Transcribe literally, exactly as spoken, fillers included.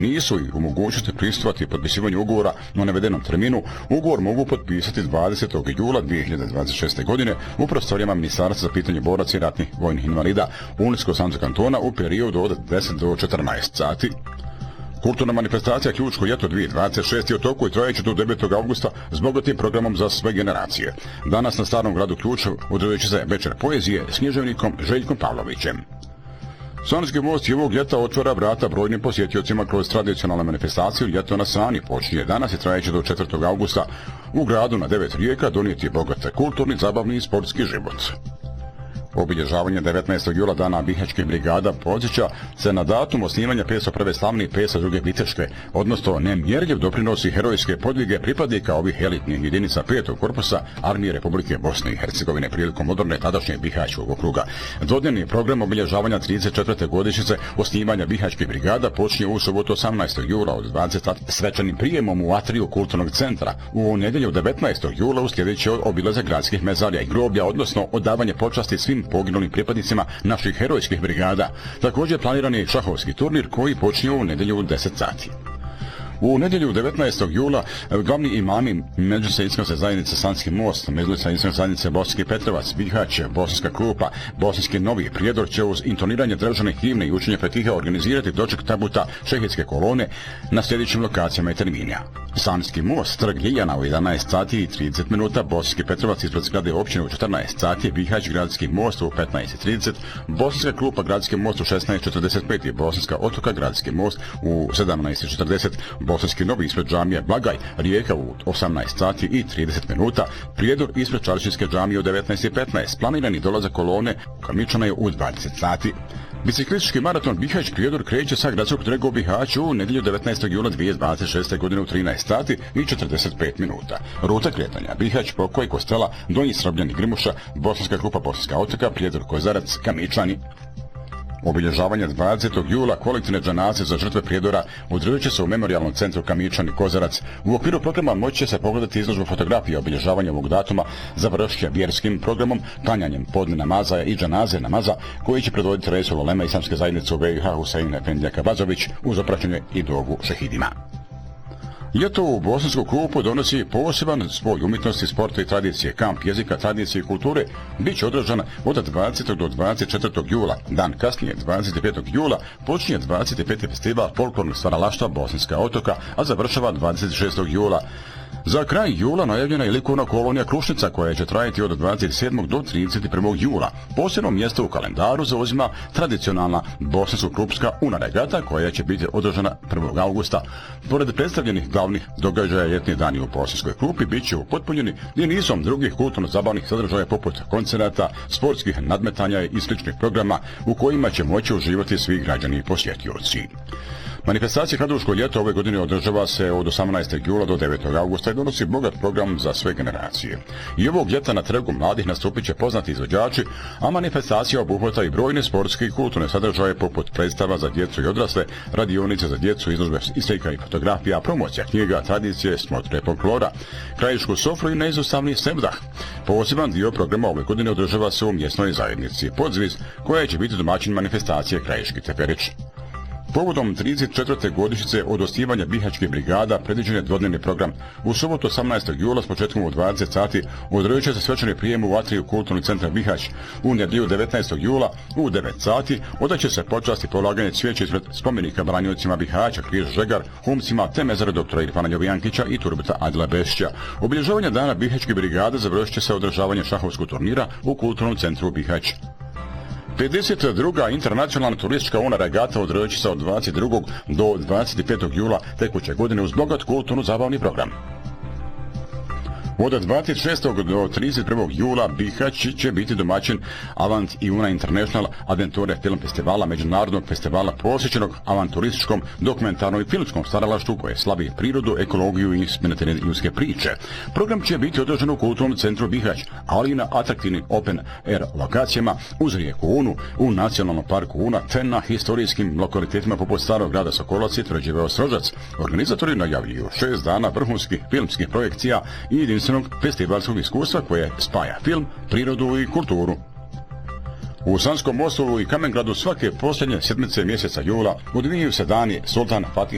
nisu i u mogućnosti pristupati potpisivanju ugovora na navedenom terminu, ugovor mogu potpisati dvadesetog jula dvije hiljade dvadeset šeste. godine u prostorijama Ministarstva za pitanje boraca i ratnih vojnih invalida Unijsko-Sanskog kantona u periodu od deset do četrnaest sati. Kulturna manifestacija Ključko ljeto dvije hiljade dvadeset šeste. je u toku i trajeće do devetog avgusta s bogatim programom za sve generacije. Danas na Starom gradu Ključ održat će se večer poezije s književnikom Željkom Pavlovićem. Sanski most i ovog ljeta otvara vrata brojnim posjetiocima kroz tradicionalnu manifestaciju Ljeto na Sani. Počinje danas i trajeće do četvrtog avgusta. U gradu na devet rijeka donijeti je bogat kulturni, zabavni i sportski život. Obilježavanje devetnaestog jula Dana bihaćkih brigada podsjeća se na datum osnivanja petsto prve slavne i petsto druge biteške, odnosno nemjerljiv doprinosi herojske podvige pripadnika ovih elitnih jedinica petog korpusa Armije Republike Bosne i Hercegovine prilikom odbrane tadašnjeg Bihaćkog okruga. Dodnevni program obilježavanja trideset četvrte godišnjice osnivanja bihaćkih brigada počinje u subotu osamnaestog jula od dvadeset sati svečanim prijemom u atriju kulturnog centra. U nedjelju devetnaestog jula uslijedit će obilazak gradskih mezarja i groblja, odnosno odavanje počasti svim poginulim pripadnicima naših herojskih brigada. Također planiran je šahovski turnir koji počinje u nedjelju u deset sati. U nedjelju devetnaestog jula glavni imami Međuseljske zajednice Sanski most, Međuseljske zajednice Bosanski Petrovac, Bihać, Bosanska Krupa, Bosanski Novi Prijedor će uz intoniranje državne himne i učenje fetiha organizirati doček tabuta šehidske kolone na sljedećim lokacijama i terminima. Sanski most, Trg Ljiljana u jedanaest sati i trideset minuta, Bosanski Petrovac ispred zgrade općine u četrnaest sati, Bihać Gradski most u petnaest trideset, Bosanska Krupa Gradski most u šesnaest četrdeset pet i Bosanska Otoka Gradski most u sedamnaest četrdeset, Bosanski Novi ispred džamije Blagaj, Rijeka u osamnaest sati i trideset minuta, Prijedor ispred Čaršinske džamije u devetnaest petnaest, planirani dolazak kolone u Kamičana je u dvadeset sati. Biciklistički maraton Bihać Prijedor kreće sa gradskog trga u Bihaću u nedjelju devetnaestog jula dvije hiljade dvadeset šeste. godine u trinaest sati i četrdeset pet minuta. Ruta kretanja Bihać, Pokoj, Kostela, Donji Srbljani, Grimuša, Bosanska Krupa, Bosanska Otoka, Prijedor, Kozarac, Kamičani. Obilježavanje dvadesetog jula kolektivne džanaze za žrtve Prijedora održat će se u Memorijalnom centru Kamičani Kozarac. U okviru programa moći će se pogledati izložbu fotografija obilježavanja ovog datuma završće vjerskim programom, klanjanjem podne namaza i džanaze namaza koji će predvoditi Resul Ulema Islamske zajednice u B i H Husein Efendija Kabazović uz opraćanje i dogu šehidima. Ljeto u Bosansku Krupu donosi poseban spoj umjetnosti, sporta i tradicije. Kamp jezika, tradicije i kulture bit će održan od dvadesetog do dvadeset četvrtog jula. Dan kasnije, dvadeset petog jula, počinje dvadeset peti festival folklornog stvaralaštva Bosanska Otoka, a završava dvadeset šestog jula. Za kraj jula najavljena je likovna kolonija Krušnica koja će trajati od dvadeset sedmog do trideset prvog jula. Posebno mjesto u kalendaru zauzima tradicionalna bosansko-krupska una regata koja će biti održana prvog avgusta. Pored predstavljenih glavnih događaja ljetni dani u Bosanskoj Krupi bit će upotpunjeni i nizom drugih kulturno-zabavnih sadržaja poput koncerata, sportskih nadmetanja i sličnih programa u kojima će moći uživati svi građani i posjetioci. Manifestacija Kraduško ljeto ove godine održava se od osamnaestog jula do devetog avgusta i donosi bogat program za sve generacije. I ovog ljeta na Trgu mladih nastupit će poznati izvođači, a manifestacija obuhvata i brojne sportske i kulturne sadržaje poput predstava za djecu i odrasle, radionice za djecu, izložbe slika i fotografija, promocija knjiga, tradicije, smotre folklora, krajišku sofru i neizostavni sevdah. Poseban dio programa ove godine održava se u mjesnoj zajednici Podzviz, koja će biti domaćin manifestacije Krajiški Teperić. Povodom trideset četvrte godišnjice od osnivanja bihaćkih brigada predviđen je dvodnevni program. U subotu osamnaestog jula s početkom u dvadeset sati održat će se svečani prijem u atriju kulturnog centra Bihać. U nedjelju devetnaestog jula u devet sati odaće se počasti polaganje cvijeća ispred spomenika branjovcima Bihaća, Križ Žegar, Humcima te mezara doktora Irfana Jovijankića i turbeta Adila Bešića. Obilježavanje dana bihaćkih brigada završit će se održavanje šahovskog turnira u kulturnom centru Bihać. pedeset druga internacionalna turistička una regata održat će se od dvadeset drugog do dvadeset petog jula tekuće godine uz bogat kulturno zabavni program. Od dvadeset šestog do trideset prvog jula Bihać će biti domaćin Avant i Una International Adventure film festivala, međunarodnog festivala posvećenog avanturističkom, dokumentarnom i filmskom stvaralaštvu koje slavi prirodu, ekologiju i istinite ljudske priče. Program će biti održan u kulturnom centru Bihać, ali i na atraktivnim open air lokacijama uz rijeku Unu, u nacionalnom parku Una, te na historijskim lokalitetima poput Starog grada Sokolac i tvrđave Ostrožac. Organizatori najavljuju šest dana vrhunskih filmskih projekcija i jedinstvenog festivalskog iskustva koje spaja film, prirodu i kulturu. U Sanskom Mostovu i Kamengradu svake posljednje sedmice mjeseca jula odvijaju se dani Sultan Fatih